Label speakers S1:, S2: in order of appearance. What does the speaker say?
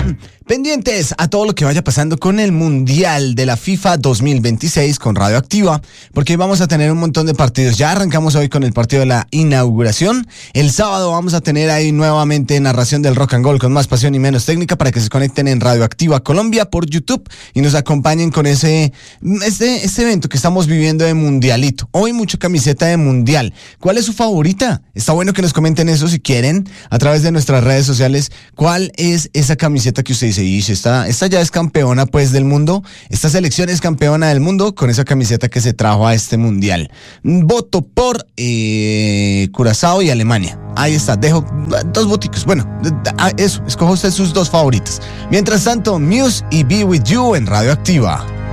S1: Pendientes a todo lo que vaya pasando con el Mundial de la FIFA 2026 con Radioactiva, porque hoy vamos a tener un montón de partidos. Ya arrancamos hoy con el partido de la inauguración. El sábado vamos a tener ahí nuevamente narración del Rock and Roll con más pasión y menos técnica para que se conecten en Radioactiva Colombia por YouTube y nos acompañen con este evento que estamos viviendo de Mundialito. Hoy mucha camiseta de Mundial. ¿Cuál es su favorita? Está bueno que nos comenten eso si quieren a través de nuestras redes sociales. ¿Cuál es esa camiseta que usted dice? Y esta ya es campeona pues del mundo, esta selección es campeona del mundo con esa camiseta que se trajo a este mundial. Voto por Curazao y Alemania. Ahí está, dejo 2 voticos. Bueno, eso, escoja usted sus 2 favoritas. Mientras tanto, Muse y Be With You en Radioactiva.